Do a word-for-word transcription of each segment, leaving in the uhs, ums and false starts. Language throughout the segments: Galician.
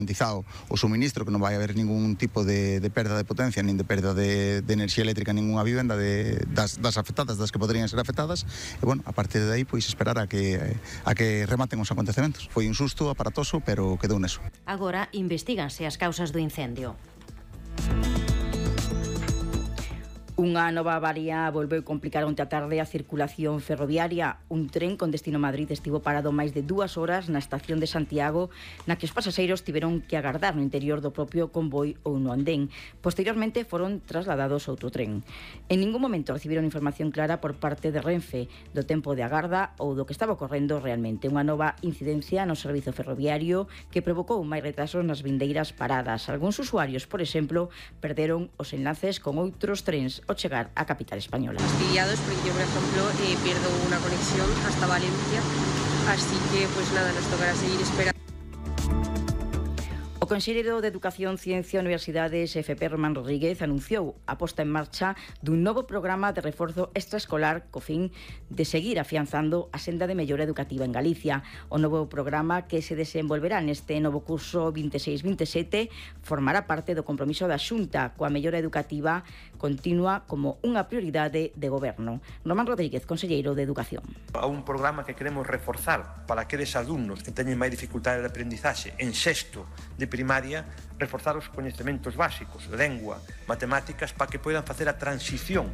garantizado o suministro, que non vai haber ningún tipo de, de perda de potencia nin de perda de, de enerxía eléctrica en ninguna vivenda de, das, das afectadas, das que poderían ser afectadas, e bueno, a partir de aí pois esperar a que, a que rematen os acontecementos. Foi un susto aparatoso, pero quedou neso. Agora investiganse as causas do incendio. Unha nova avaría volveu complicar onte a tarde a circulación ferroviaria. Un tren con destino a Madrid estivo parado máis de dúas horas na estación de Santiago, na que os pasaxeiros tiveron que agardar no interior do propio convoi ou no andén. Posteriormente foron trasladados a outro tren. En ningún momento recibiron información clara por parte de Renfe do tempo de agarda ou do que estaba ocorrendo realmente. Unha nova incidencia no servizo ferroviario que provocou máis retrasos nas vindeiras paradas. Algúns usuarios, por exemplo, perderon os enlaces con outros trens ao chegar á capital española. Fastidiados porque yo, por ejemplo, eh, pierdo una conexión hasta Valencia, así que pues nada, nos tocará seguir esperando. O conselleiro de Educación, Ciencia e Universidades, F P Román Rodríguez, anunciou a posta en marcha dun novo programa de reforzo extraescolar co fin de seguir afianzando a senda de mellora educativa en Galicia. O novo programa, que se desenvolverá neste novo curso vinte e seis vinte e sete, formará parte do compromiso da Xunta coa mellora educativa continua como unha prioridade de goberno. Román Rodríguez, conselleiro de Educación. A un programa que queremos reforzar para aqueles alumnos que teñen máis dificultade de aprendizaxe en sexto de primaria, reforzar os coñecementos básicos, lengua, matemáticas, para que poidan facer a transición.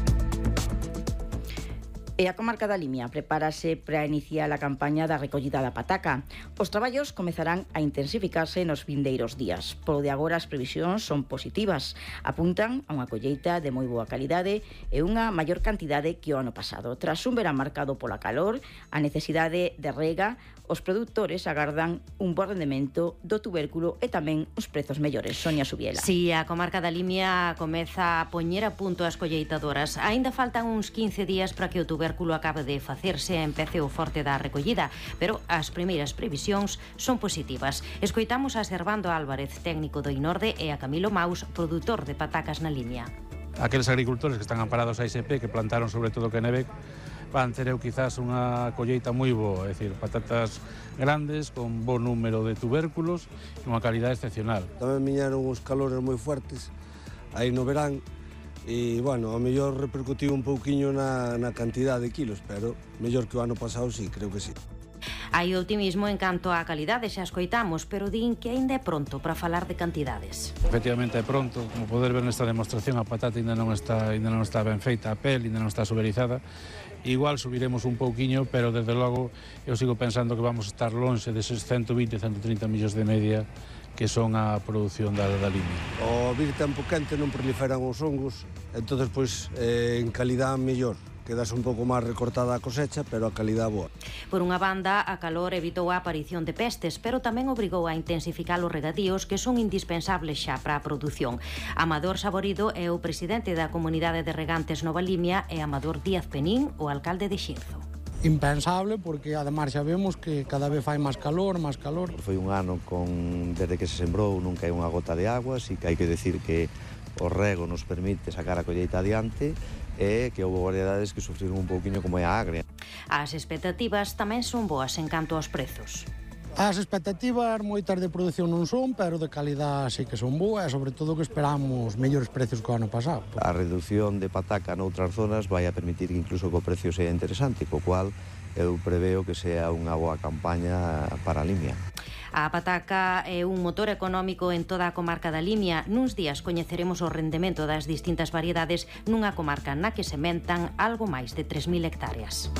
E a comarca da Limia prepárase para iniciar a campaña da recollida da pataca. Os traballos comezarán a intensificarse nos vindeiros días. Polo de agora as previsións son positivas. Apuntan a unha colleita de moi boa calidade e unha maior cantidade que o ano pasado. Tras un verán marcado pola calor, a necesidade de rega, os produtores agardan un bo rendemento do tubérculo e tamén os prezos mellores. Sonia Subiela. Si a comarca da Limia comeza a poñer a punto as colleitadoras, aínda faltan uns quince días para que o tubérculo acabe de facerse e empece o forte da recollida, pero as primeiras previsións son positivas. Escoitamos a Servando Álvarez, técnico do Inorde, e a Camilo Maus, produtor de patacas na Limia. Aqueles agricultores que están amparados a I S P, que plantaron sobre todo Quenebec, van ter eu quizás unha colleita moi boa, é dicir, patatas grandes, con bo número de tubérculos e unha calidad excepcional. Tamén viñeron os calores moi fuertes aí no verán e, bueno, a mellor repercutiu un pouquiño na, na cantidad de kilos, pero mellor que o ano pasado, sí, creo que sí. Hai optimismo en canto á calidade, xa escoitamos, pero din que ainda é pronto para falar de cantidades. Efectivamente é pronto, como poder ver nesta demostración, a patata ainda non está, ainda non está ben feita, a pel ainda non está suberizada. Igual subiremos un pouquiño, pero desde logo eu sigo pensando que vamos a estar lonxe deses ciento vinte, ciento trinta millóns de media que son a produción da, da Limia. O vir tempo quente non proliferan os hongos, entonces pois eh, en calidad mellor. Quedas un pouco máis recortada a cosecha, pero a calidad boa. Por unha banda, a calor evitou a aparición de pestes, pero tamén obrigou a intensificar os regadíos que son indispensables xa para a produción. Amador Saborido é o presidente da Comunidade de Regantes Nova Limia e Amador Díaz Penín, o alcalde de Xinzo. Impensable, porque ademais xa vemos que cada vez fai máis calor, máis calor. Foi un ano con, desde que se sembrou, nunca hai unha gota de agua, así que hai que decir que o rego nos permite sacar a colleita adiante e que houve variedades que sufriron un pouquiño como é a agria. As expectativas tamén son boas en canto aos prezos. As expectativas moitas de produción non son, pero de calidad sí que son boas, sobre todo que esperamos mellores precios que o ano pasado. A reducción de pataca noutras zonas vai a permitir que incluso que o precio sea interesante, co cual eu preveo que sea unha boa campaña para a Limia. A pataca é un motor económico en toda a comarca da Limia. Nuns días coñeceremos o rendemento das distintas variedades nunha comarca na que sementan algo máis de tres mil hectáreas.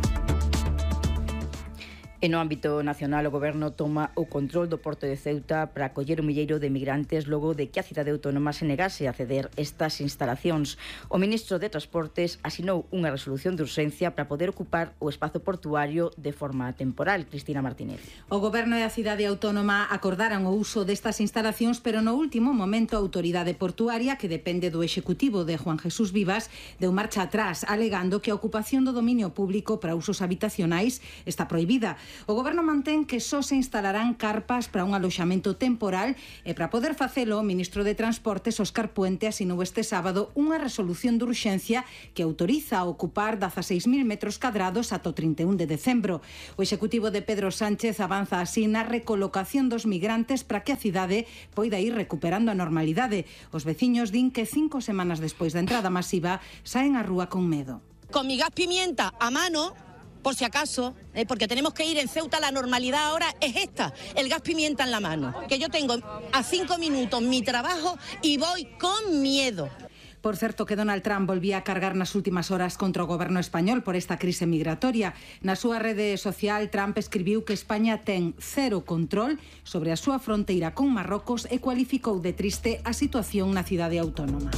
E no ámbito nacional, o Goberno toma o control do porto de Ceuta para acoller un milleiro de migrantes logo de que a cidade autónoma se negase a ceder estas instalacións. O ministro de Transportes asinou unha resolución de urxencia para poder ocupar o espazo portuario de forma temporal. Cristina Martínez. O Goberno e a cidade autónoma acordaran o uso destas instalacións, pero no último momento a autoridade portuaria, que depende do executivo de Juan Jesús Vivas, deu marcha atrás, alegando que a ocupación do dominio público para usos habitacionais está prohibida. O Goberno mantén que só se instalarán carpas para un aloxamento temporal e para poder facelo, o ministro de Transportes, Óscar Puente, asinou este sábado unha resolución de urxencia que autoriza a ocupar dezaseis mil metros cadrados ata o trinta e un de decembro. O executivo de Pedro Sánchez avanza así na recolocación dos migrantes para que a cidade poida ir recuperando a normalidade. Os veciños din que cinco semanas despois da entrada masiva saen á rúa con medo. Con mi gas pimienta a mano, por si acaso, eh, porque tenemos que ir en Ceuta, la normalidad ahora es esta, el gas pimienta en la mano. Que yo tengo a cinco minutos mi trabajo y voy con miedo. Por certo que Donald Trump volvía a cargar nas últimas horas contra o goberno español por esta crise migratoria. Na súa rede social, Trump escribiu que España ten cero control sobre a súa fronteira con Marrocos e cualificou de triste a situación na cidade autónoma.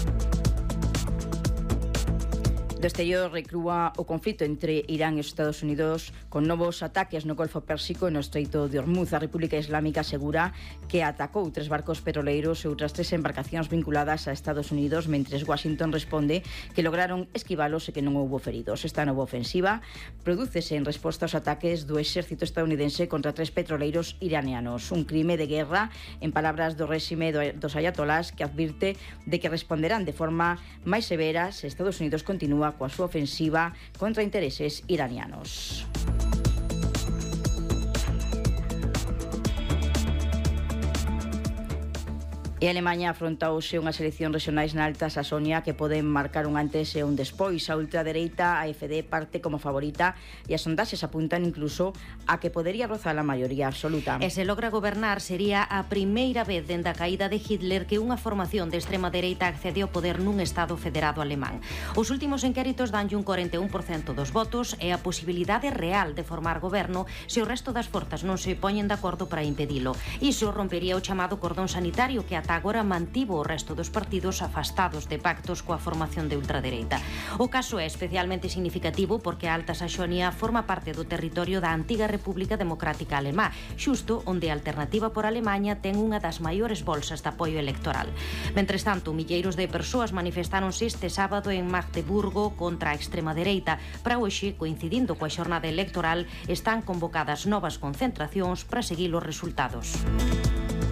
Do exterior recrúa o conflito entre Irán e os Estados Unidos con novos ataques no Golfo Pérsico e no Estreito de Hormuz. A República Islámica asegura que atacou tres barcos petroleiros e outras tres embarcacións vinculadas a Estados Unidos, mentres Washington responde que lograron esquivalos e que non houbo feridos. Esta nova ofensiva prodúcese en resposta aos ataques do exército estadounidense contra tres petroleiros iranianos. Un crime de guerra, en palabras do réxime dos ayatolás, que advirte de que responderán de forma máis severa se Estados Unidos continúa coa súa ofensiva contra intereses iranianos. E Alemanha afronta hoxe unhas eleccións regionais na Alta Saxonia que poden marcar un antes e un despois. A ultradereita, a F D, parte como favorita e as sondaxes apuntan incluso a que podería rozar a maioría absoluta. E se logra gobernar, sería a primeira vez dende a caída de Hitler que unha formación de extrema dereita accede ao poder nun Estado federado alemán. Os últimos inquéritos danlle un cuarenta e un por cento dos votos e a posibilidade real de formar goberno se o resto das forzas non se poñen de acordo para impedilo. Iso rompería o chamado cordón sanitario que ata agora mantivo o resto dos partidos afastados de pactos coa formación de ultradereita. O caso é especialmente significativo porque a Alta Saxonia forma parte do territorio da antiga República Democrática Alemá, xusto onde a Alternativa por Alemaña ten unha das maiores bolsas de apoio electoral. Mentres tanto, milleiros de persoas manifestáronse este sábado en Magdeburgo contra a extrema dereita. Para hoxe, coincidindo coa xornada electoral, están convocadas novas concentracións para seguir os resultados.